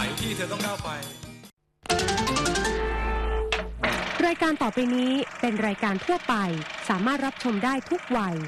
ที่เธอต้องก้าวไปรายการต่อไปนี้เป็นรายการทั่วไปสามารถรับชมได้ทุกวัย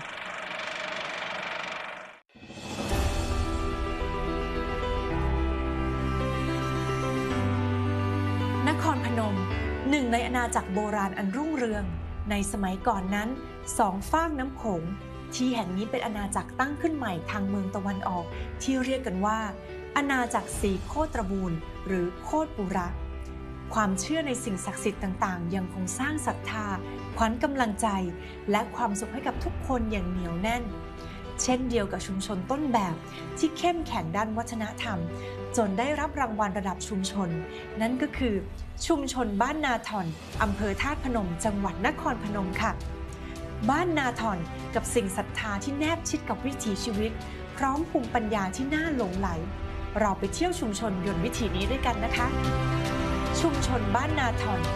นครพนมหนึ่งในอาณาจักรโบราณอันรุ่งเรืองในสมัยก่อนนั้นสองฟากน้ำโขงที่แห่งนี้เป็นอาณาจักรตั้งขึ้นใหม่ทางเมืองตะวันออกที่เรียกกันว่าอาณาจักรศรีโคตรบูรณ์หรือโคตรปุระความเชื่อในสิ่งศักดิ์สิทธิ์ต่างๆยังคงสร้างศรัทธาขวัญกำลังใจและความสุขให้กับทุกคนอย่างเหนียวแน่นเช่นเดียวกับชุมชนต้นแบบที่เข้มแข็งด้านวัฒนธรรมจนได้รับรางวัลระดับชุมชนนั่นก็คือชุมชนบ้านนาถ่อนอำเภอธาตุพนมจังหวัดนครพนมค่ะบ้านนาถ่อนกับสิ่งศรัทธาที่แนบชิดกับวิถีชีวิตพร้อมภูมิปัญญาที่น่าหลงไหลเราไปเที่ยวชุมชนยนต์วิถีนี้ด้วยกันนะคะชุมชนบ้านนาถ่อน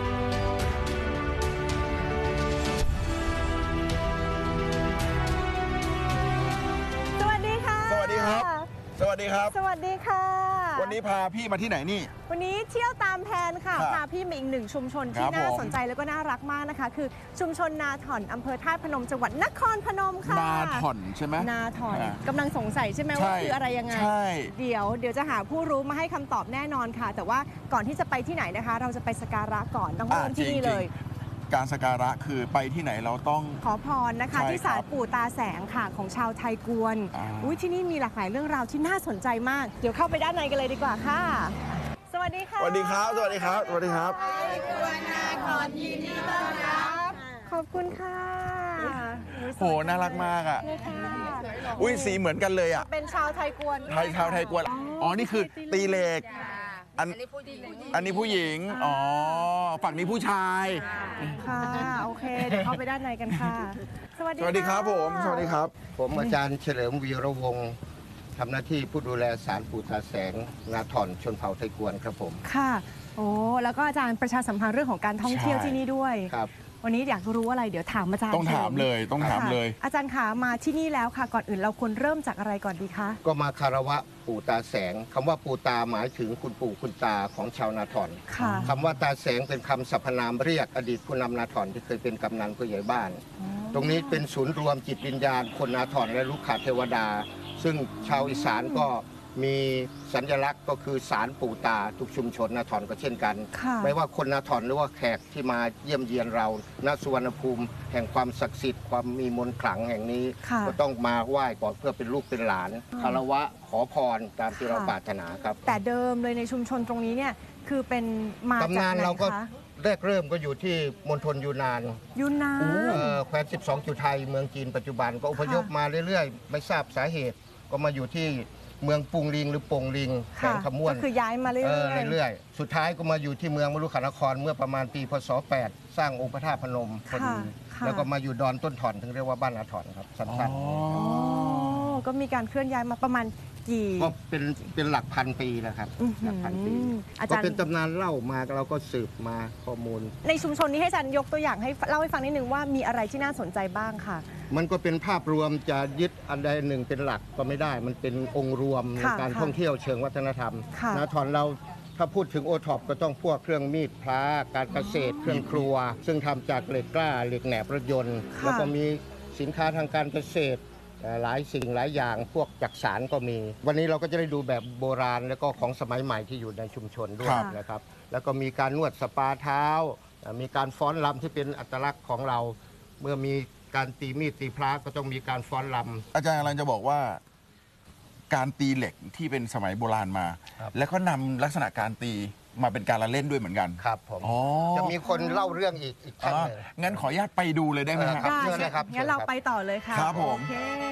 สวัสดีค่ะสวัสดีครับสวัสดีครับสวัสดีค่ะวันนี้พาพี่มาที่ไหนนี่วันนี้เที่ยวตามแผนค่ะพาพี่มาอีกหนึ่งชุมชนที่น่าสนใจแล้วก็น่ารักมากนะคะคือชุมชนนาถ่อนอำเภอธาตุพนมจังหวัดนครพนมค่ะนาถ่อนใช่ไหมนาถ่อนกำลังสงสัยใช่ไหมว่าคืออะไรยังไงใช่เดี๋ยวจะหาผู้รู้มาให้คำตอบแน่นอนค่ะแต่ว่าก่อนที่จะไปที่ไหนนะคะเราจะไปสักการะก่อนต้องเริ่มที่นี่เลยการสักการะคือไปที่ไหนเราต้องขอพรนะคะที่ศาลปู่ตาแสงค่ะของชาวไทยกวนที่นี่มีหลากหลายเรื่องราวที่น่าสนใจมากเดี๋ยวเข้าไปด้านในกันเลยดีกว่าค่ะสวัสดีค่ะสวัสดีครับสวัสดีครับสวัสดีครับไทยกวนนาขอยินดีต้อนรับขอบคุณค่ะโหน่ารักมากอ่ะอุ้ยสีเหมือนกันเลยอ่ะเป็นชาวไทยกวนชาวไทยกวนอ๋อนี่คือตีเหล็กอันนี้ผู้หญิงอ๋อฝั่งนี้ผู้ชายค่ะโอเคเดี๋ยวเข้าไปด้านในกันค่ะสวัสดีครับผมสวัสดีครับผมอาจารย์เฉลิมวีระวงศ์ทำหน้าที่ผู้ดูแลศาลปู่ตาแสงนาถ่อนชนเผ่าไทยกวนครับผมค่ะโอ้แล้วก็อาจารย์ประชาสัมพันธ์เรื่องของการท่องเที่ยวที่นี่ด้วยครับวันนี้อยากรู้อะไรเดี๋ยวถามอาจารย์ต้องถามเลยอาจารย์ขามาที่นี่แล้วค่ะก่อนอื่นเราควรเริ่มจากอะไรก่อนดีคะก็มาคารวะปู่ตาแสงคำว่าปู่ตาหมายถึงคุณปู่คุณตาของชาวนาถ่อนคำว่าตาแสงเป็นคำสรรพนามเรียกอดีตผู้นำนาถ่อนที่เคยเป็นกำนันผู้ใหญ่บ้านตรงนี้เป็นศูนย์รวมจิตวิญญาณคนนาถ่อนและลูกขาเทวดาซึ่งชาวอีสานก็มีสัญลักษณ์ก็คือศาลปู่ตาทุกชุมชนนาถ่อนก็เช่นกันไม่ว่าคนนาถ่อนหรือว่าแขกที่มาเยี่ยมเยียนเราณสุวรรณภูมิแห่งความศักดิ์สิทธิ์ความมีมนต์ขลังแห่งนี้ก็ต้องมาไหว้ก่อนเพื่อเป็นลูกเป็นหลานคารวะขอพรตามที่เราปรารถนาครับแต่เดิมเลยในชุมชนตรงนี้เนี่ยคือเป็นมาจากไหนคะแรกเริ่มก็อยู่ที่มณฑลยูนานแคว้น12 จุไทยเมืองจีนปัจจุบันก็อพยพมาเรื่อยๆไม่ทราบสาเหตุก็มาอยู่ที่เมืองปุงลิงหรือปงลิงแขวงขมวนก็คือย้ายมาเรื่อยๆสุดท้ายก็มาอยู่ที่เมืองมรุขานครเมื่อประมาณปีพศ8สร้างองค์พระธาตุพนมพอดีแล้วก็มาอยู่ดอนต้นถ่อนถึงเรียกว่าบ้านนาถ่อนครับสั้นๆก็มีการเคลื่อนย้ายมาประมาณก็เป็นหลักพันปีแล้วครับหลักพันปีก็เป็นตำนานเล่ามาเราก็สืบมาข้อมูลในชุมชนนี้ให้อาจารย์ยกตัวอย่างให้เล่าให้ฟังนิดนึงว่ามีอะไรที่น่าสนใจบ้างค่ะมันก็เป็นภาพรวมจะยึดอันใดหนึ่งเป็นหลักก็ไม่ได้มันเป็นองค์รวมในการท่องเที่ยวเชิงวัฒนธรรมนาถ่อนเราถ้าพูดถึงโอท็อปก็ต้องพวกเครื่องมีดพระการเกษตรเครื่องครัวซึ่งทำจากเหล็กกล้าเหล็กแหนบรถยนต์แล้วก็มีสินค้าทางการเกษตรหลายสิ่งหลายอย่างพวกจักสานก็มีวันนี้เราก็จะได้ดูแบบโบราณแล้วก็ของสมัยใหม่ที่อยู่ในชุมชนด้วยนะครับแล้วก็มีการนวดสปาเท้ามีการฟ้อนรำที่เป็นอัตลักษณ์ของเราเมื่อมีการตีมีดตีพระก็ต้องมีการฟ้อนรำอาจารย์กำลังจะบอกว่าการตีเหล็กที่เป็นสมัยโบราณมาแล้วก็นำลักษณะการตีมาเป็นการละเล่นด้วยเหมือนกันครับผมจะมีคนเล่าเรื่องอีกท่านเลยงั้นขออนุญาตไปดูเลยได้ไหมครับได้ครับงั้นเราไปต่อเลยค่ะครับผม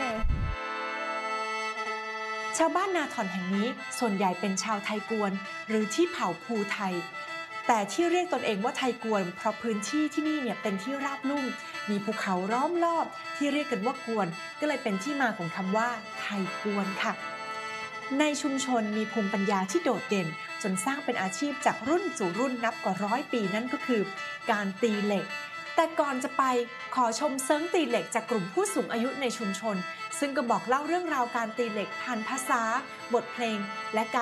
ชาวบ้านนาถ่อนแห่งนี้ส่วนใหญ่เป็นชาวไทยกวนหรือที่เผ่าภูไทยแต่ที่เรียกตนเองว่าไทยกวนเพราะพื้นที่ที่นี่เนี่ยเป็นที่ราบลุ่มมีภูเขาล้อมรอบที่เรียกกันว่ากวนก็เลยเป็นที่มาของคำว่าไทยกวนค่ะในชุมชนมีภูมิปัญญาที่โดดเด่นจนสร้างเป็นอาชีพจากรุ่นสู่รุ่นนับกว่า100 ปีนั่นก็คือการตีเหล็กแต่ก่อนจะไปขอชมเซิงตีเหล็กจากกลุ่มผู้สูงอายุในชุมชนซึ่งก็บอกเล่าเรื่องราวการตีเหล็กผ่านภาษาบทเพลงและการ